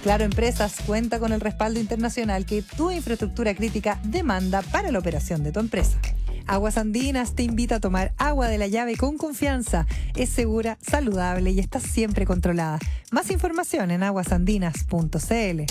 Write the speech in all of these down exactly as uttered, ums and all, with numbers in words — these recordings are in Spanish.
Claro Empresas cuenta con el respaldo internacional que tu infraestructura crítica demanda para la operación de tu empresa. Aguas Andinas te invita a tomar agua de la llave con confianza. Es segura, saludable y está siempre controlada. Más información en aguas andinas punto c l.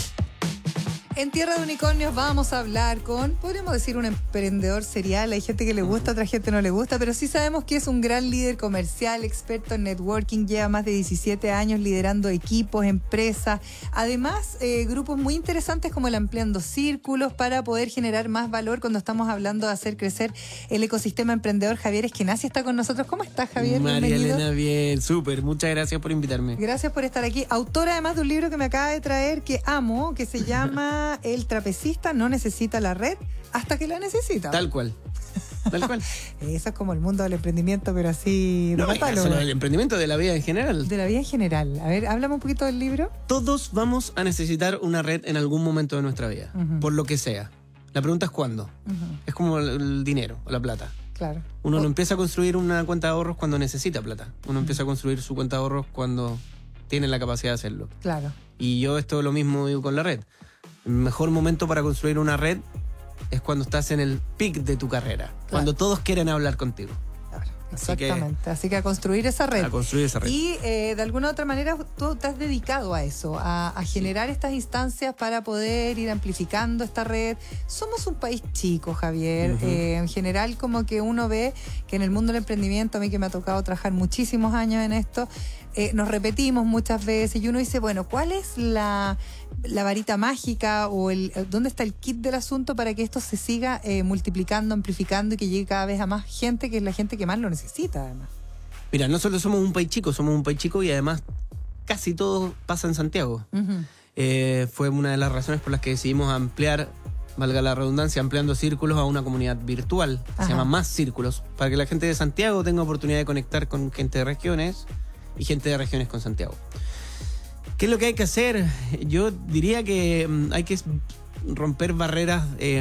En Tierra de Unicornios vamos a hablar con, podríamos decir, un emprendedor serial. Hay gente que le gusta, otra gente no le gusta, pero sí sabemos que es un gran líder comercial, experto en networking, lleva más de diecisiete años liderando equipos, empresas. Además, eh, grupos muy interesantes como el Ampliando Círculos para poder generar más valor cuando estamos hablando de hacer crecer el ecosistema emprendedor. Javier Eskenazi está con nosotros. ¿Cómo estás, Javier? María Elena, bien, súper. Muchas gracias por invitarme. Gracias por estar aquí. Autora además de un libro que me acaba de traer que amo, que se llama El trapecista no necesita la red hasta que la necesita. Tal cual. Tal cual. Eso es como el mundo del emprendimiento, pero así... No, eso no, el emprendimiento de la vida en general. De la vida en general. A ver, háblame un poquito del libro. Todos vamos a necesitar una red en algún momento de nuestra vida, uh-huh. por lo que sea. La pregunta es cuándo. Uh-huh. Es como el, el dinero o la plata. Claro. Uno oh. no empieza a construir una cuenta de ahorros cuando necesita plata. Uno uh-huh. empieza a construir su cuenta de ahorros cuando tiene la capacidad de hacerlo. Claro. Y yo esto lo mismo digo con la red. El mejor momento para construir una red es cuando estás en el pic de tu carrera, claro. cuando todos quieren hablar contigo. Claro, Así exactamente. Que, Así que a construir esa red. A construir esa red. Y eh, de alguna u otra manera tú te has dedicado a eso, a, a generar sí. estas instancias para poder ir amplificando esta red. Somos un país chico, Javier. Uh-huh. Eh, en general, como que uno ve que en el mundo del emprendimiento, a mí que me ha tocado trabajar muchísimos años en esto, eh, nos repetimos muchas veces y uno dice, bueno, ¿cuál es la... la varita mágica o el dónde está el kit del asunto para que esto se siga eh, multiplicando, amplificando y que llegue cada vez a más gente, que es la gente que más lo necesita además? Mira, no solo somos un país chico, somos un país chico y además casi todo pasa en Santiago. Uh-huh. Eh, fue una de las razones por las que decidimos ampliar, valga la redundancia, ampliando círculos a una comunidad virtual. Ajá. Se llama Más Círculos, para que la gente de Santiago tenga oportunidad de conectar con gente de regiones y gente de regiones con Santiago. ¿Qué es lo que hay que hacer? Yo diría que um, hay que romper barreras. Eh,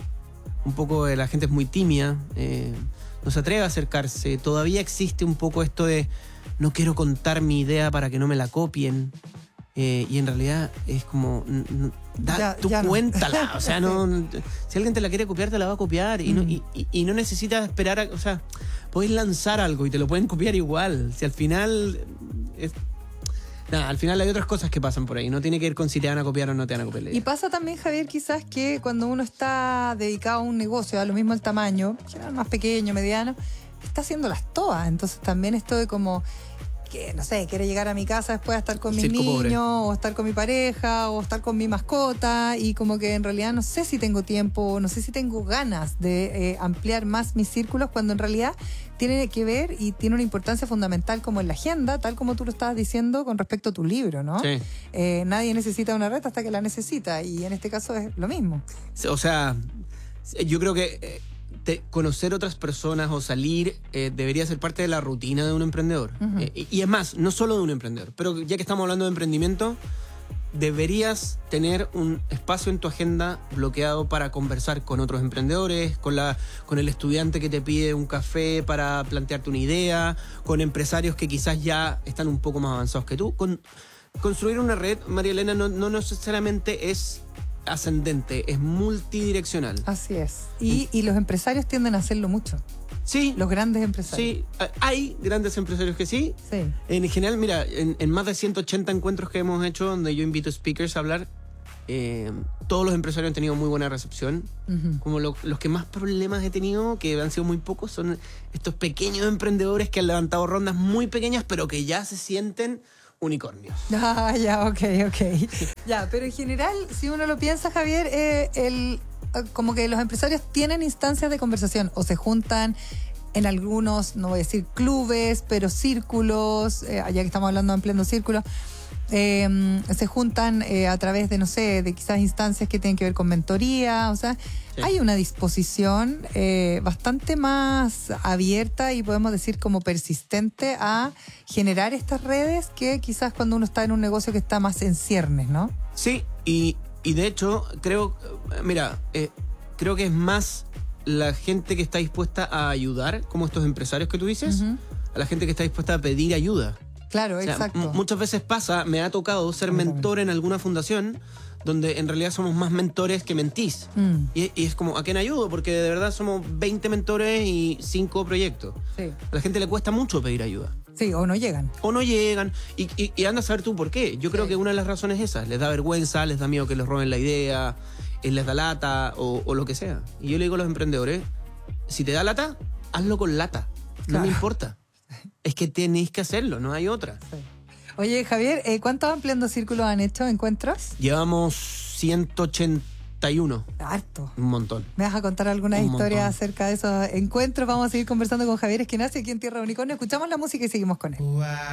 un poco de la gente es muy tímida, eh, no se atreve a acercarse. Todavía existe un poco esto de no quiero contar mi idea para que no me la copien. Eh, y en realidad es como, n- da, ya, tú ya cuéntala. No. O sea, no, si alguien te la quiere copiar, te la va a copiar. Y, mm. no, y, y, y no necesitas esperar a, o sea, podéis lanzar algo y te lo pueden copiar igual. Si al final... Es, Nada, al final hay otras cosas que pasan por ahí. No tiene que ir con si te van a copiar o no te van a copiar. Y pasa también, Javier, quizás que cuando uno está dedicado a un negocio, a lo mismo el tamaño, general más pequeño, mediano, está haciéndolas todas. Entonces también esto de como... que, no sé, quiero llegar a mi casa después a estar con mis Circo niños, pobre. o estar con mi pareja, o estar con mi mascota, y como que en realidad no sé si tengo tiempo, no sé si tengo ganas de eh, ampliar más mis círculos, cuando en realidad tiene que ver y tiene una importancia fundamental como en la agenda, tal como tú lo estabas diciendo con respecto a tu libro, ¿no? Sí. Eh, nadie necesita una red hasta que la necesita, y en este caso es lo mismo. O sea, yo creo que... Eh, Te, conocer otras personas o salir eh, debería ser parte de la rutina de un emprendedor. Uh-huh. eh, y, y es más, no solo de un emprendedor, pero ya que estamos hablando de emprendimiento, deberías tener un espacio en tu agenda bloqueado para conversar con otros emprendedores, con, la, con el estudiante que te pide un café para plantearte una idea, con empresarios que quizás ya están un poco más avanzados que tú. Con, construir una red, María Elena, no, no necesariamente es ascendente, es multidireccional. Así es. Y, y los empresarios tienden a hacerlo mucho. Sí. Los grandes empresarios. Sí, hay grandes empresarios que sí. Sí. En general, mira, en, en más de ciento ochenta encuentros que hemos hecho donde yo invito speakers a hablar, eh, todos los empresarios han tenido muy buena recepción. Uh-huh. Como lo, los que más problemas he tenido, que han sido muy pocos, son estos pequeños emprendedores que han levantado rondas muy pequeñas, pero que ya se sienten unicornios. Ah, ya, ok, ok. Ya, pero en general, si uno lo piensa, Javier, eh, el, como que los empresarios tienen instancias de conversación o se juntan en algunos, no voy a decir clubes, pero círculos, eh, ya que estamos hablando de ampliando círculos, eh, se juntan eh, a través de, no sé, de quizás instancias que tienen que ver con mentoría, o sea, sí. Hay una disposición eh, bastante más abierta y podemos decir como persistente a generar estas redes que quizás cuando uno está en un negocio que está más en ciernes, ¿no? Sí, y, y de hecho, creo, mira, eh, creo que es más la gente que está dispuesta a ayudar, como estos empresarios que tú dices, uh-huh. a la gente que está dispuesta a pedir ayuda. Claro, O sea, exacto. m- muchas veces pasa, me ha tocado ser mentor en alguna fundación donde en realidad somos más mentores que mentís. Mm. Y, y es como, ¿a quién ayudo? Porque de verdad somos veinte mentores y cinco proyectos. Sí. A la gente le cuesta mucho pedir ayuda. Sí, o no llegan. O no llegan. Y, y, y anda a saber tú por qué. Yo creo Sí. que una de las razones es esa. Les da vergüenza, les da miedo que les roben la idea, eh, les da lata o, o lo que sea. Y yo le digo a los emprendedores, si te da lata, hazlo con lata. No Claro. me importa. Es que tenéis que hacerlo, no hay otra. Sí. Oye, Javier, eh, ¿cuántos ampliando círculos han hecho? ¿Encuentros? Llevamos ciento ochenta y uno. Harto. Un montón. ¿Me vas a contar algunas Un historias montón. acerca de esos encuentros? Vamos a seguir conversando con Javier Esquinazi aquí en Tierra de Unicornio. Escuchamos la música y seguimos con él.